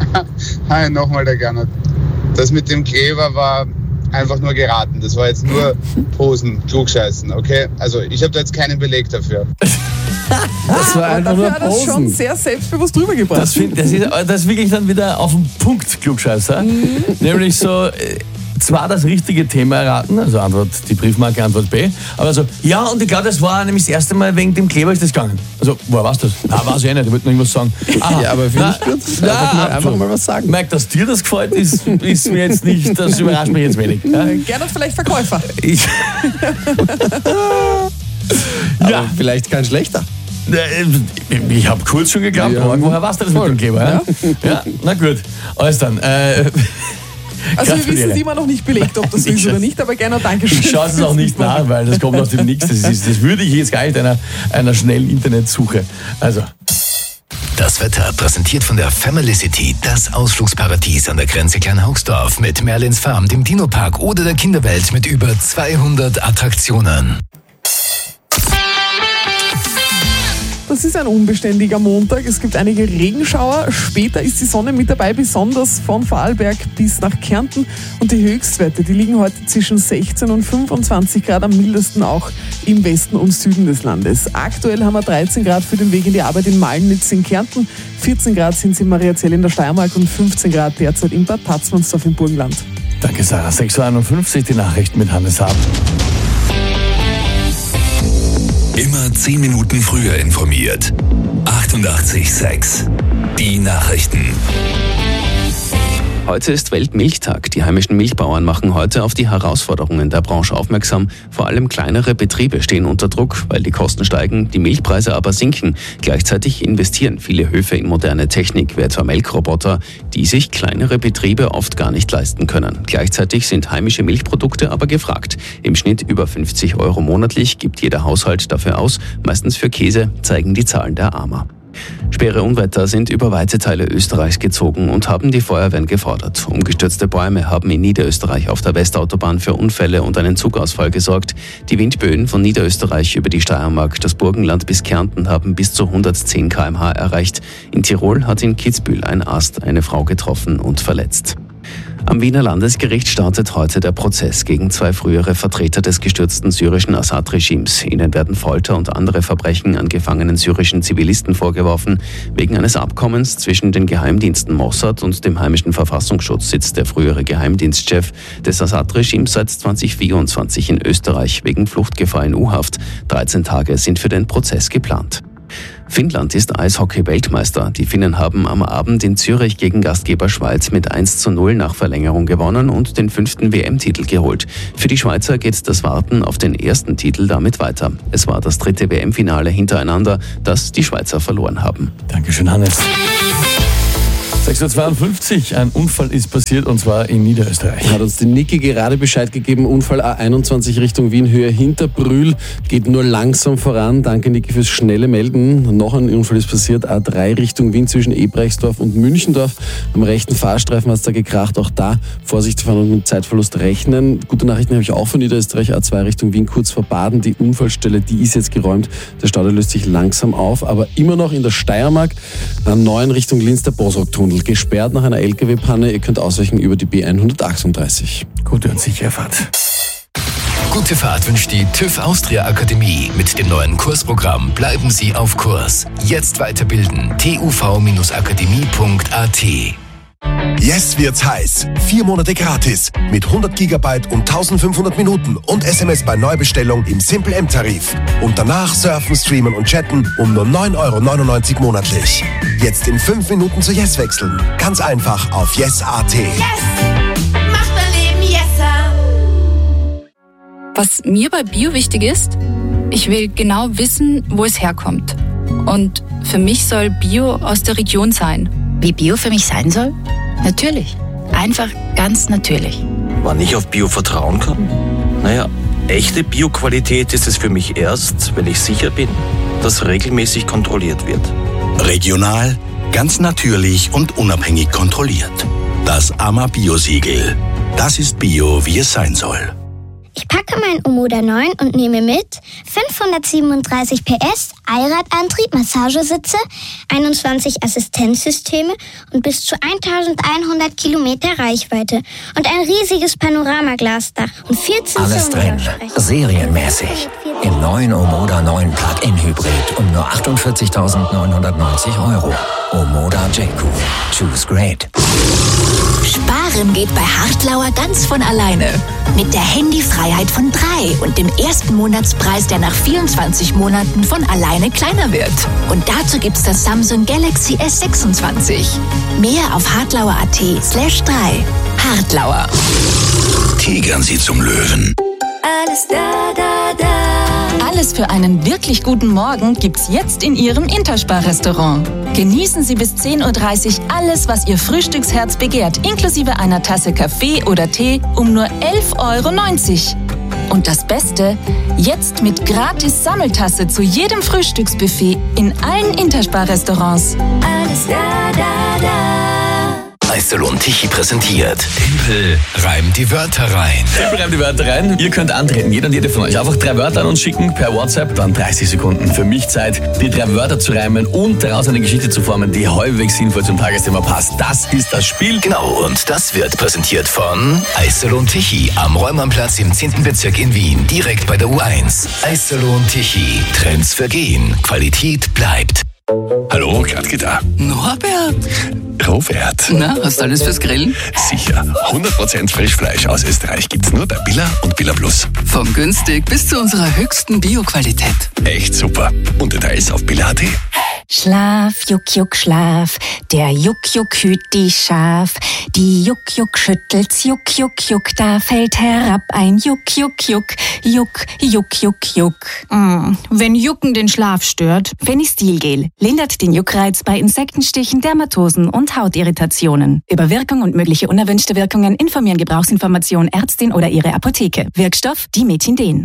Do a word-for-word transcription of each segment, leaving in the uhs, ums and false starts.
Hi, nochmal der Gernot. Das mit dem Kleber war einfach nur geraten. Das war jetzt nur Posen, Klugscheißen, okay? Also ich habe da jetzt keinen Beleg dafür. Das war einfach nur Dafür hat er es schon sehr selbstbewusst rübergebracht. Das, find, das, ist, das ist wirklich dann wieder auf den Punkt Klugscheißer. Mhm. Nämlich so, äh, zwar das richtige Thema erraten, also Antwort, die Briefmarke, Antwort B, aber so, ja, und ich glaube, das war nämlich das erste Mal wegen dem Kleber ist das gegangen. Also, woher war's das? Na, weiß ich eh nicht, ich wollte noch irgendwas sagen. Aha, ja, aber finde ich gut. Na, einfach, mal, einfach mal was sagen. Merkt, dass dir das gefällt, ist, ist mir jetzt nicht, das überrascht mich jetzt wenig. Ja? Gernot vielleicht Verkäufer. Ich, aber ja, vielleicht kein schlechter. Ich habe kurz schon geglaubt, ja. woher war's das Voll. mit dem Kleber? Ja? Ja, na gut, alles dann. Äh, Also wir wissen es immer noch nicht belegt, ob das so ist oder nicht, aber gerne Dankeschön. Ich schaue es auch nicht nach, weil das kommt aus dem Nix. Das, ist, das würde ich jetzt gar nicht einer, einer schnellen Internetsuche. Also. Das Wetter präsentiert von der Family City, das Ausflugsparadies an der Grenze Kleinhaugsdorf mit Merlins Farm, dem Dino-Park oder der Kinderwelt mit über zweihundert Attraktionen. Das ist ein unbeständiger Montag. Es gibt einige Regenschauer. Später ist die Sonne mit dabei, besonders von Vorarlberg bis nach Kärnten. Und die Höchstwerte, die liegen heute zwischen sechzehn und fünfundzwanzig Grad, am mildesten auch im Westen und Süden des Landes. Aktuell haben wir dreizehn Grad für den Weg in die Arbeit in Malnitz in Kärnten, vierzehn Grad sind es in Mariazell in der Steiermark und fünfzehn Grad derzeit in Bad Tatzmannsdorf im Burgenland. Danke, Sarah. sechs Uhr einundfünfzig, die Nachrichten mit Hannes Hab. Immer zehn Minuten früher informiert. achtundachtzig Komma sechs. Die Nachrichten. Heute ist Weltmilchtag. Die heimischen Milchbauern machen heute auf die Herausforderungen der Branche aufmerksam. Vor allem kleinere Betriebe stehen unter Druck, weil die Kosten steigen, die Milchpreise aber sinken. Gleichzeitig investieren viele Höfe in moderne Technik, wie etwa Melkroboter, die sich kleinere Betriebe oft gar nicht leisten können. Gleichzeitig sind heimische Milchprodukte aber gefragt. Im Schnitt über fünfzig Euro monatlich gibt jeder Haushalt dafür aus, meistens für Käse, zeigen die Zahlen der A M A. Schwere Unwetter sind über weite Teile Österreichs gezogen und haben die Feuerwehren gefordert. Umgestürzte Bäume haben in Niederösterreich auf der Westautobahn für Unfälle und einen Zugausfall gesorgt. Die Windböen von Niederösterreich über die Steiermark, das Burgenland bis Kärnten haben bis zu hundertzehn Kilometer pro Stunde erreicht. In Tirol hat in Kitzbühel ein Ast eine Frau getroffen und verletzt. Am Wiener Landesgericht startet heute der Prozess gegen zwei frühere Vertreter des gestürzten syrischen Assad-Regimes. Ihnen werden Folter und andere Verbrechen an gefangenen syrischen Zivilisten vorgeworfen. Wegen eines Abkommens zwischen den Geheimdiensten Mossad und dem heimischen Verfassungsschutz sitzt der frühere Geheimdienstchef des Assad-Regimes seit zweitausendvierundzwanzig in Österreich wegen Fluchtgefahr in U-Haft. dreizehn Tage sind für den Prozess geplant. Finnland ist Eishockey-Weltmeister. Die Finnen haben am Abend in Zürich gegen Gastgeber Schweiz mit eins zu null nach Verlängerung gewonnen und den fünften W M-Titel geholt. Für die Schweizer geht das Warten auf den ersten Titel damit weiter. Es war das dritte W M-Finale hintereinander, das die Schweizer verloren haben. Dankeschön, Hannes. sechs Uhr zweiundfünfzig, ein Unfall ist passiert und zwar in Niederösterreich. Hat uns die Niki gerade Bescheid gegeben, Unfall A einundzwanzig Richtung Wien, Höhe Hinterbrühl, geht nur langsam voran. Danke Niki fürs schnelle Melden. Noch ein Unfall ist passiert, A drei Richtung Wien zwischen Ebrechtsdorf und Münchendorf. Am rechten Fahrstreifen hat es da gekracht, auch da Vorsicht fahren und mit Zeitverlust rechnen. Gute Nachrichten habe ich auch von Niederösterreich, A zwei Richtung Wien, kurz vor Baden. Die Unfallstelle, die ist jetzt geräumt. Der Stau löst sich langsam auf, aber immer noch in der Steiermark, A neun Richtung Linz, der Bosrock-Tunnel. Gesperrt nach einer L K W-Panne. Ihr könnt ausweichen über die B hundertachtunddreißig. Gute und sichere Fahrt. Gute Fahrt wünscht die TÜV Austria Akademie. Mit dem neuen Kursprogramm bleiben Sie auf Kurs. Jetzt weiterbilden. t u v akademie punkt a t. Yes wird's heiß. Vier Monate gratis mit hundert Gigabyte und eintausendfünfhundert Minuten und S M S bei Neubestellung im Simple M-Tarif. Und danach surfen, streamen und chatten um nur neun Euro neunundneunzig monatlich. Jetzt in fünf Minuten zu Yes wechseln. Ganz einfach auf yes punkt a t. Yes! Macht dein Leben yesser! Was mir bei Bio wichtig ist, ich will genau wissen, wo es herkommt. Und für mich soll Bio aus der Region sein. Wie Bio für mich sein soll? Natürlich. Einfach ganz natürlich. Wann ich auf Bio vertrauen kann? Naja, echte Bio-Qualität ist es für mich erst, wenn ich sicher bin, dass regelmäßig kontrolliert wird. Regional, ganz natürlich und unabhängig kontrolliert. Das A M A Bio-Siegel. Das ist Bio, wie es sein soll. Ich packe mein Omoda neun und nehme mit fünfhundertsiebenunddreißig P S, Allradantrieb, Massagesitze, einundzwanzig Assistenzsysteme und bis zu eintausendeinhundert Kilometer Reichweite und ein riesiges Panoramaglasdach und vierzehn Alles drin, serienmäßig. Im neuen Omoda neun Plug-in Hybrid um nur achtundvierzigtausendneunhundertneunzig Euro. Omoda J-Q. Choose great. Sparen geht bei Hartlauer ganz von alleine. Mit der Handyfreiheit von drei und dem ersten Monatspreis, der nach vierundzwanzig Monaten von alleine kleiner wird. Und dazu gibt's das Samsung Galaxy S sechsundzwanzig. Mehr auf hartlauer.at slash drei. Hartlauer. Tigern Sie zum Löwen. Alles da, da, da. Alles für einen wirklich guten Morgen gibt's jetzt in Ihrem Interspar-Restaurant. Genießen Sie bis zehn Uhr dreißig alles, was Ihr Frühstücksherz begehrt, inklusive einer Tasse Kaffee oder Tee um nur elf Euro neunzig. Und das Beste, jetzt mit gratis Sammeltasse zu jedem Frühstücksbuffet in allen Interspar-Restaurants. Alles da, da, da. Eisalon Tichy präsentiert. Tempel reimt die Wörter rein. Tempel reimt die Wörter rein. Ihr könnt antreten, jeder und jede von euch. Einfach drei Wörter an uns schicken per WhatsApp, dann dreißig Sekunden. Für mich Zeit, die drei Wörter zu reimen und daraus eine Geschichte zu formen, die halbwegs sinnvoll zum Tagesthema passt. Das ist das Spiel. Genau, und das wird präsentiert von Eisalon Tichy am Räumannplatz im zehnten Bezirk in Wien, direkt bei der U eins. Eisalon Tichy. Trends vergehen. Qualität bleibt. Hallo, Gradke da. Norbert. Robert. Na, hast du alles fürs Grillen? Sicher. hundert Prozent Frischfleisch aus Österreich gibt's nur bei Billa und Billa Plus. Vom günstig bis zu unserer höchsten Bio-Qualität. Echt super. Und Details auf billa punkt at. Schlaf, Juck, Juck, Schlaf. Der Juck, Juck hüt die Schaf. Die Juck, Juck schüttelt's, Juck, Juck, Juck. Da fällt herab ein Juck, Juck, Juck. Juck, Juck, Juck, Juck. Mm, wenn Jucken den Schlaf stört, Fenistilgel lindert den Juckreiz bei Insektenstichen, Dermatosen und Hautirritationen. Über Wirkung und mögliche unerwünschte Wirkungen informieren Gebrauchsinformation Ärztin oder Ihre Apotheke. Wirkstoff Dimetindin.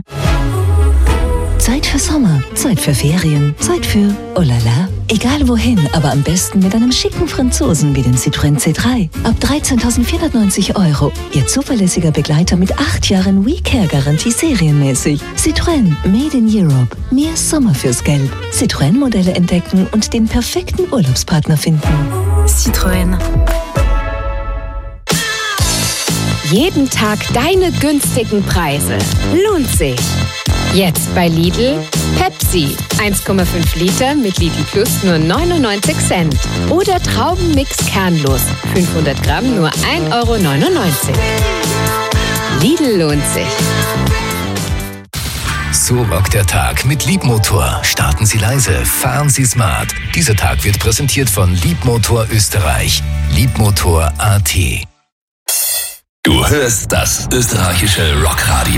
Zeit für Sommer, Zeit für Ferien, Zeit für oh la la. Egal wohin, aber am besten mit einem schicken Franzosen wie dem Citroën C drei. Ab dreizehntausendvierhundertneunzig Euro. Ihr zuverlässiger Begleiter mit acht Jahren WeCare-Garantie serienmäßig. Citroën, Made in Europe. Mehr Sommer fürs Geld. Citroën-Modelle entdecken und den perfekten Urlaubspartner finden. Citroën. Jeden Tag deine günstigen Preise. Lohnt sich. Jetzt bei Lidl Pepsi. eins Komma fünf Liter mit Lidl Plus nur neunundneunzig Cent. Oder Traubenmix kernlos. fünfhundert Gramm nur ein Euro neunundneunzig. Lidl lohnt sich. So rockt der Tag mit Liebmotor. Starten Sie leise, fahren Sie smart. Dieser Tag wird präsentiert von Liebmotor Österreich. Liebmotor punkt at. Du hörst das österreichische Rockradio.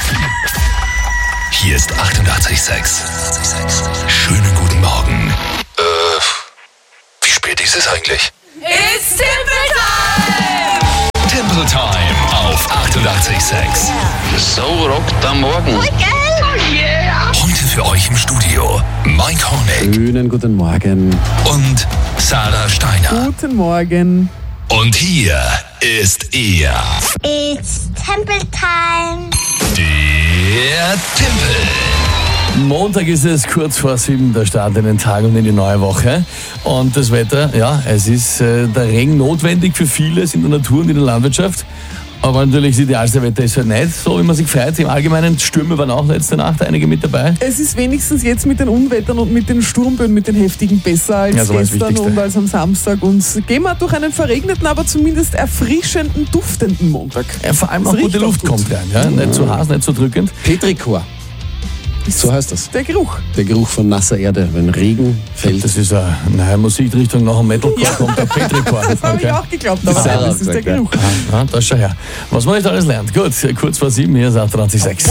Hier ist achtundachtzig Komma sechs. Schönen guten Morgen. Äh, wie spät ist es eigentlich? It's Temple Time! Temple Time auf achtundachtzig Komma sechs. So rockt am Morgen. Voll geil! Oh yeah! Heute für euch im Studio Mike Honeck. Schönen guten Morgen. Und Sarah Steiner. Guten Morgen. Und hier ist er. It's Temple Time. Der Tempel. Montag ist es, kurz vor sieben, der Start in den Tag und in die neue Woche. Und das Wetter, ja, es ist äh, der Regen notwendig für vieles in der Natur und in der Landwirtschaft. Aber natürlich das idealste Wetter ist halt nicht so, wie man sich freut. Im Allgemeinen, Stürme waren auch letzte Nacht einige mit dabei. Es ist wenigstens jetzt mit den Unwettern und mit den Sturmböen, mit den heftigen besser als ja, so gestern und als am Samstag. Und gehen wir durch einen verregneten, aber zumindest erfrischenden, duftenden Montag. Ja, vor allem auch gute Luft gut. kommt rein. Ja? Mhm. Nicht zu heiß, nicht zu drückend. Petrichor. So heißt das. Der Geruch. Der Geruch von nasser Erde, wenn Regen fällt. Das ist eine neue Musikrichtung, nach dem Metalcore ja. kommt der Petrichor. Das habe okay. ich auch geglaubt, aber das ist der Geruch. Ja, das schau her. Was man nicht alles lernt. Gut, kurz vor sieben, hier ist achtundachtzig Komma sechs.